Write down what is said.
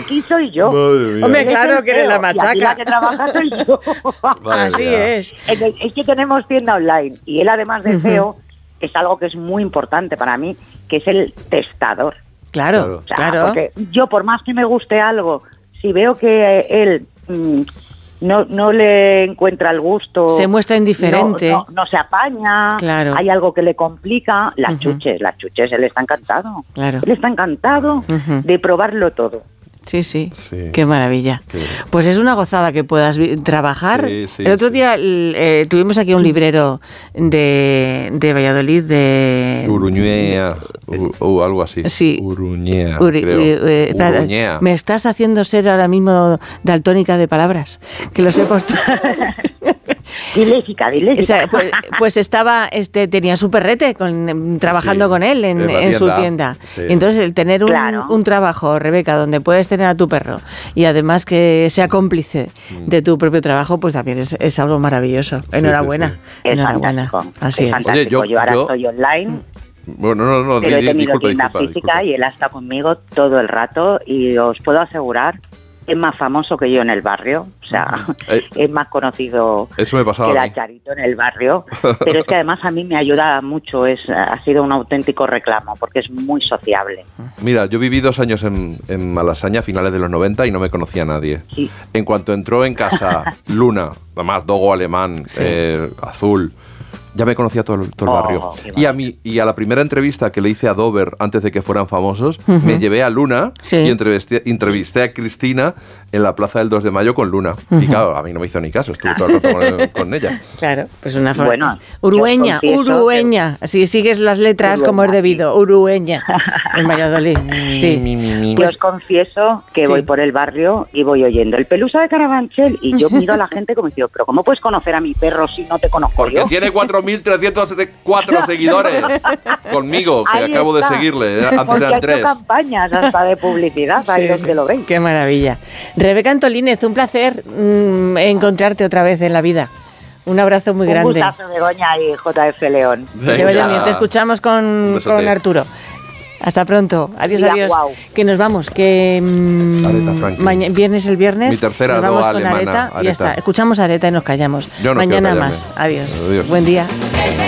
aquí soy yo. Hombre, claro que eres la machaca. Y la que trabaja soy yo. Así es. Es que tenemos tienda online y él, además de CEO, es algo que es muy importante para mí, que es el testador. Claro, O sea, claro. Porque yo, por más que me guste algo, si veo que él no le encuentra el gusto, se muestra indiferente, no se apaña, claro. hay algo que le complica, las chuches, él está encantado. Claro. Él está encantado de probarlo todo. Sí. Qué maravilla. Pues es una gozada que puedas trabajar. Sí, el otro día tuvimos aquí un librero de Valladolid de... Uruñea, o algo así. Sí. Uruñea, creo. Uruñea. Me estás haciendo ser ahora mismo daltónica de palabras, que lo sé por tú. Diléxica. O sea, pues estaba, tenía su perrete trabajando con él en su tienda. Sí. Y entonces el tener un trabajo, Rebeca, donde puedes tener a tu perro y además que sea cómplice de tu propio trabajo, pues también es algo maravilloso. Enhorabuena. Es Enhorabuena. fantástico. Así es. Fantástico. Oye, yo ahora estoy online. Bueno, no, pero he tenido tienda disculpa. física y él ha estado conmigo todo el rato y os puedo asegurar, es más famoso que yo en el barrio, o sea, es más conocido Eso me pasaba que a la mí. Charito en el barrio, pero es que además a mí me ayuda mucho, ha sido un auténtico reclamo porque es muy sociable. Mira, yo viví 2 años en Malasaña a finales de los 90 y no me conocía a nadie. Sí. En cuanto entró en casa Luna, además dogo alemán, azul, ya me conocía todo el barrio. Y a la primera entrevista que le hice a Dover antes de que fueran famosos, me llevé a Luna y entrevisté a Cristina en la Plaza del 2 de Mayo con Luna. Y claro, a mí no me hizo ni caso, estuve todo el rato con ella. Claro, pues una forma. Bueno, Urueña. Si sigues las letras como es debido. Urueña. En Valladolid. Sí. Yo os confieso que voy por el barrio y voy oyendo el Pelusa de Carabanchel y yo miro a la gente como diciendo, pero ¿cómo puedes conocer a mi perro si no te conozco Porque yo? tiene 4.304 seguidores conmigo, que Ahí acabo está. de seguirle. Antes Porque eran ha hecho 3. campañas hasta de publicidad, ahí los que lo veis. Qué maravilla. Rebeca Antolínez, un placer encontrarte otra vez en la vida. Un abrazo muy grande. Un gustazo, Begoña y JF León. Que vaya bien. Te escuchamos con Arturo. Hasta pronto. Adiós, Mira, adiós. guau. Que nos vamos. Que el viernes Mi tercera nos vamos doa con alemana, Areta y ya Areta. está. Escuchamos a Areta y nos callamos. Yo no Mañana quiero más. callarme. Adiós. Adiós. Buen día.